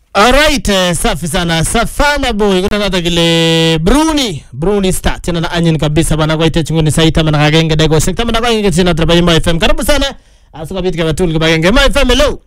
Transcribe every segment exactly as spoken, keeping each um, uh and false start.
Alright, uh, safi sana. Safana boy, kuna nata kile Bruni, Bruni Star. Tena na anyin kabisa bana kwa ite chunguni saita mana kagenge dego. Sekta mana kwa inge china trabayi Ma F M. Karibu sana. Asuka biti kama tuli kibagenge. Ma F M, hello.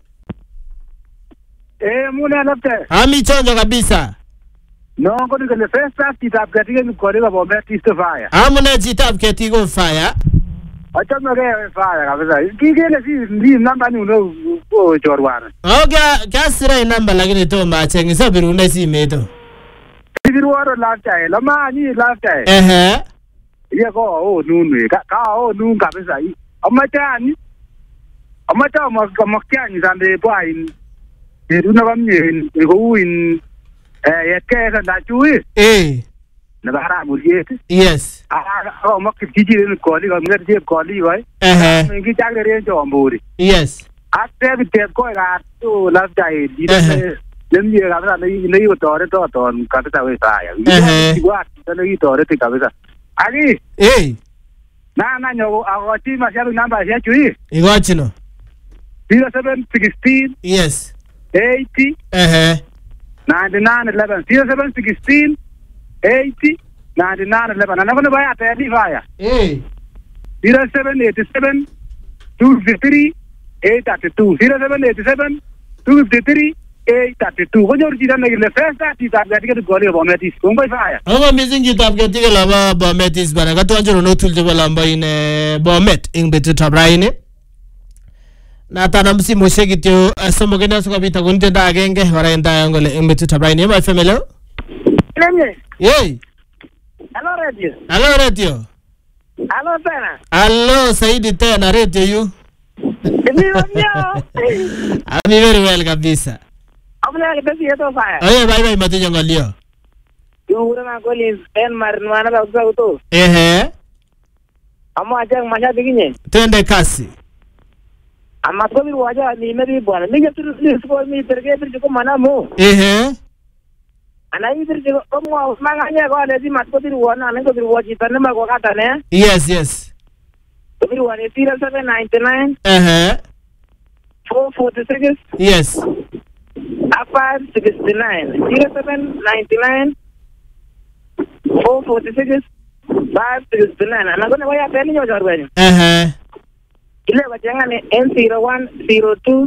Eh, muna lapte. Ami chonjo kabisa. No, kuni kwenye festa, kitab katika mkoriwa Bomet East Fire. Amuna kitab katika fire. Acha mnagea fire kabisa. Kigele si ndi namba ni uno o chorwana. Okay, kasira namba lakini to machengi sa birune si meto. Biruaro lapte, lama ni lapte. Ehe. Ye ko o nunu ka ka o nunu kabisa. Amachani. Amacha mamakyan zande boy. Iruna bamye ko in eh yekeka ndachui. Eh. Na bahara muriet. Yes. Ah, oh makijiri ni koli ko ngati koli wai. Ehe. Ngi chagre re jomburi. Yes. After we take go ga to last day. Lemye ga na ni ni utore to to kabisa we saya. Ehe. Igwa to ni utore ti kabisa. Ali. Eh. Na na nyo agoti ma shabu namba ya chui. Igwachino. zero seven one six. Yes. eighty. Ehe. ninety-nine eleven. zero seven one six. eighty. ninety-nine eleven. Na kono baya ta di fire. Eh. zero seven eight seven. two fifty-three. eight thirty-two. zero seven eight seven. two fifty-three. eight thirty-two. Ko jor jida nagile festa ti ta gatika gole Bomet East. Ko fire. Anga missing kitab katika laba Bomet East bana. Katu anjoro no tulje kwa lamba ine Bomet ingbetu tabraini. Na tana msimu shekityo somo kena suka bita kunte da agenge waraenda yangole ingbetu tabraini. Ma F M, hello. Lemye. Yey. Hello radio. Hello radio. Hello tena. Hello Saidi tena radio you. Ndio ndio. I'm very well kabisa. Abla kesi yeto fire. Oye bye bye matu ngalio. Yura na goli ben marnwana ba uto. Ehe. Amo aja masha diginye. Tende kasi. Amma ko bi waja ni meri bwana. Ni yetu ni ko mi terge bir ko mana mo. Ehe. Ana idir ko mo manganya ko le di mat ko dir wana ne ko dir waji tan ma ko kata ne. Yes yes. Ko dir wana zero seven nine nine. Ehe. four forty-six. Yes. five sixty-nine. zero seven nine nine. four forty-six. five sixty-nine. Ana ko ne waya pe ni nyo jorwen. Ehe. Ile wajenga ni N zero one zero two.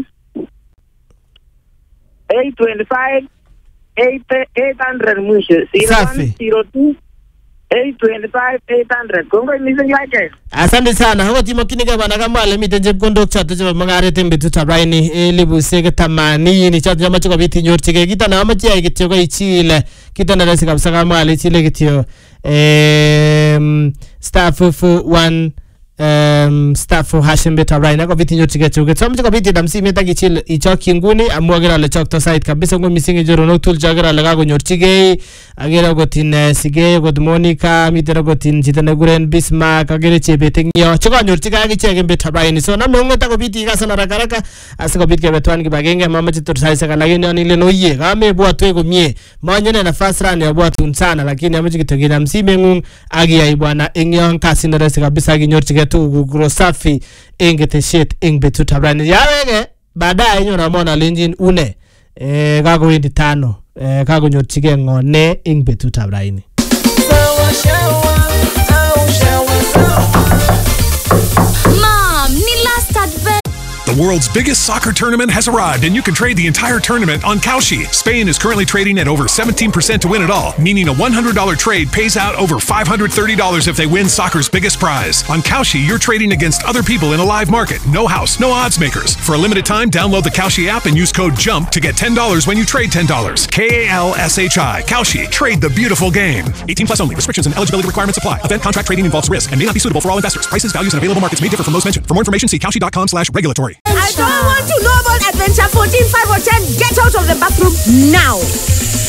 eight twenty-five. eight hundred mwisho. zero one zero two. eight twenty-five. eight hundred. Kongo missing like. Asante sana. Hawa timo kiniga bana kama ale mite jeb kondok chato jeba mangare tembe tutabraini elibu sege tamani ni chato jama chuka biti nyorchige kita na amachi ya kityo kwa ichile kita na rasi kabisa kama ale ichile kityo um, star four four one um staff for Hashim beta right na ko biti nyorchige chuke tsamu chuka biti damsi meta kichile icho kinguni amwagira le chok to site kabisa ngo missing joro no tul jagira le ga go nyorchige agera go tin sige go Monica mitera go tin jitane guren Bismarck agere chebete ngyo chuka nyorchige agi chege beta right so na mongwe ta ko biti ka sana rakaraka asiko biti ke betwan ki bagenge mama chitur sai saka lakini ani le no ye game bwa twe go mie manyone na fast run ya bwa tun sana lakini amachi kitogina msime ngung agi ya bwana engyo kasi na resi kabisa agi nyorchige tu gugro safi ingete shit ingbetu tabrani yawege baadaye nyona mona lenjin une eh kako hindi tano eh kako nyorchige ngone ingbetu tabrani Mom, ni last advent. The world's biggest soccer tournament has arrived, and you can trade the entire tournament on Kalshi. Spain is currently trading at over seventeen percent to win it all, meaning a one hundred dollars trade pays out over five hundred thirty dollars if they win soccer's biggest prize. On Kalshi, you're trading against other people in a live market. No house, no odds makers. For a limited time, download the Kalshi app and use code JUMP to get ten dollars when you trade ten dollars. K A L S H I. Kalshi. Trade the beautiful game. eighteen plus only. Restrictions and eligibility requirements apply. Event contract trading involves risk and may not be suitable for all investors. Prices, values, and available markets may differ from those mentioned. For more information, see kalshi.com slash regulatory. I don't want to know about Adventure fourteen, five or ten. Get out of the bathroom now.